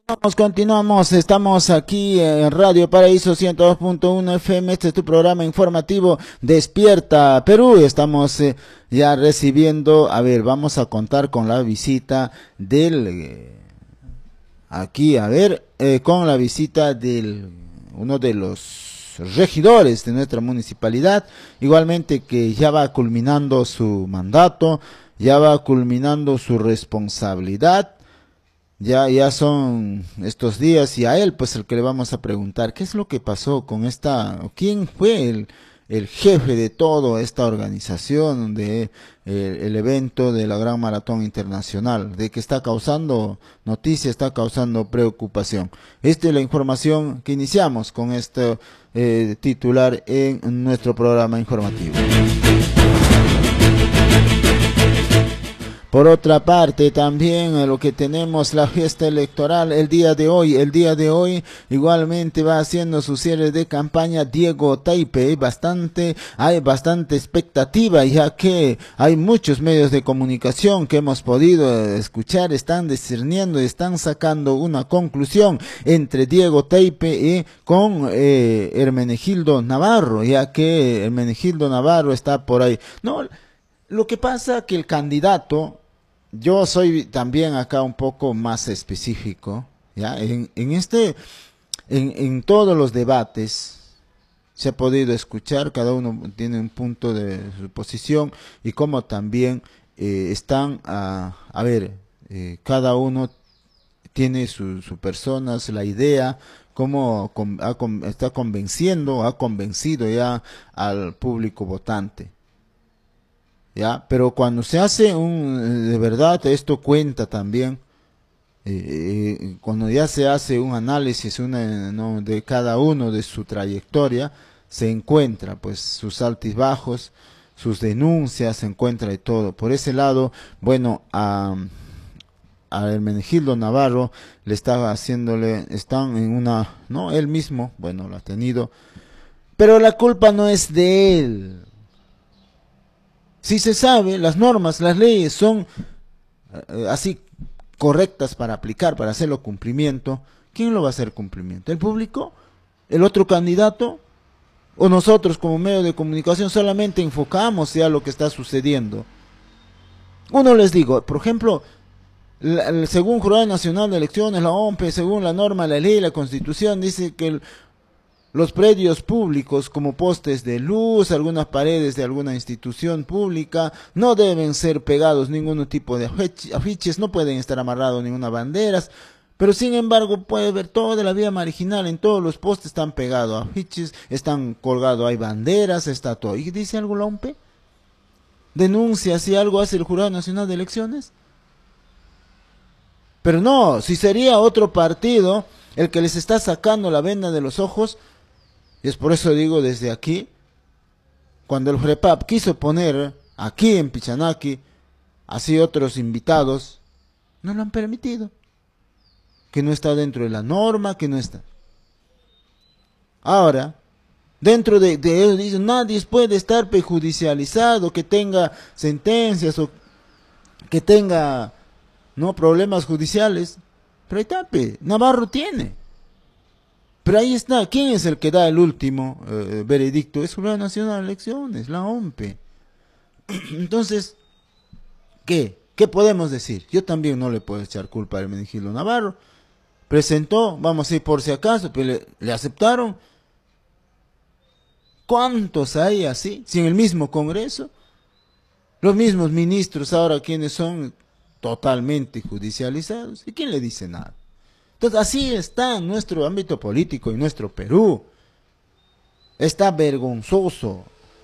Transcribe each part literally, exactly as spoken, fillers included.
Continuamos, continuamos, estamos aquí en Radio Paraíso ciento dos punto uno F M, este es tu programa informativo Despierta Perú. Estamos eh, ya recibiendo, a ver, vamos a contar con la visita del, eh, aquí, a ver, eh, con la visita del, uno de los regidores de nuestra municipalidad, igualmente que ya va culminando su mandato, ya va culminando su responsabilidad. Ya, ya son estos días y a él pues el que le vamos a preguntar qué es lo que pasó con esta, quién fue el, el jefe de toda esta organización de el, el evento de la Gran Maratón Internacional, de que está causando noticia, está causando preocupación. Esta es la información que iniciamos con este eh, titular en nuestro programa informativo. Por otra parte, también lo que tenemos la fiesta electoral el día de hoy, el día de hoy igualmente va haciendo su cierre de campaña Diego Taipe, bastante, hay bastante expectativa ya que hay muchos medios de comunicación que hemos podido escuchar, están discerniendo, están sacando una conclusión entre Diego Taipe y con eh, Hermenegildo Navarro, ya que Hermenegildo Navarro está por ahí. No, lo que pasa que el candidato, yo soy también acá un poco más específico, ya, en, en este, en, en todos los debates se ha podido escuchar, cada uno tiene un punto de su posición y como también eh, están a, a ver, eh, cada uno tiene su, su persona, la idea, cómo con, ha, está convenciendo, ha convencido ya al público votante. Ya, pero cuando se hace un, de verdad, esto cuenta también, eh, eh, cuando ya se hace un análisis una, ¿no? de cada uno de su trayectoria, se encuentra pues sus altibajos, sus denuncias, se encuentra de todo. Por ese lado, bueno, a, a Hermenegildo Navarro le estaba haciéndole, están en una, no, él mismo, bueno, lo ha tenido, pero la culpa no es de él. Si se sabe, las normas, las leyes son eh, así correctas para aplicar, para hacerlo cumplimiento, ¿quién lo va a hacer cumplimiento? ¿El público? ¿El otro candidato? ¿O nosotros como medio de comunicación solamente enfocamos ya lo que está sucediendo? Uno les digo, por ejemplo, la, según Jurado Nacional de Elecciones, la O M P E, según la norma, la ley, la Constitución, dice que el los predios públicos como postes de luz, algunas paredes de alguna institución pública, no deben ser pegados ningún tipo de afiches, no pueden estar amarrados ninguna banderas, pero sin embargo puede ver toda la vía marginal, en todos los postes están pegados afiches, están colgados, hay banderas, está todo. ¿Y dice algo la O M P E? ¿Denuncia si algo hace el Jurado Nacional de Elecciones? Pero no, si sería otro partido el que les está sacando la venda de los ojos. Y es por eso digo desde aquí, cuando el FREPAP quiso poner aquí en Pichanaki, así otros invitados, no lo han permitido. Que no está dentro de la norma, que no está. Ahora, dentro de, de ellos dicen, nadie puede estar prejudicializado, que tenga sentencias o que tenga no problemas judiciales. Pero ahí está, pe, Navarro tiene. Pero ahí está, ¿quién es el que da el último eh, veredicto? Es Jurado Nacional de Elecciones, la O M P E. Entonces, ¿qué? ¿Qué podemos decir? Yo también no le puedo echar culpa a Hermenegildo Navarro. Presentó, vamos a ir por si acaso, pero le, le aceptaron. ¿Cuántos hay así? Si en el mismo Congreso, los mismos ministros ahora quienes son totalmente judicializados, ¿y quién le dice nada? Entonces así está nuestro ámbito político y nuestro Perú. Está vergonzoso.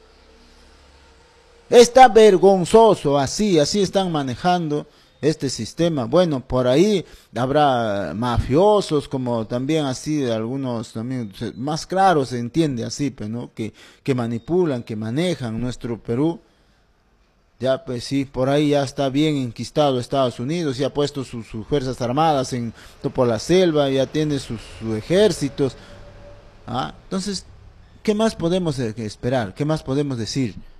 Está vergonzoso, así, así están manejando este sistema. Bueno, por ahí habrá mafiosos, como también así, algunos también, más claro se entiende así, pues, ¿no? Que, que manipulan, que manejan nuestro Perú. Ya pues sí, por ahí ya está bien enquistado Estados Unidos, ya ha puesto sus, sus fuerzas armadas en por la selva, ya tiene sus, sus ejércitos. ¿Ah? Entonces, ¿qué más podemos esperar? ¿Qué más podemos decir?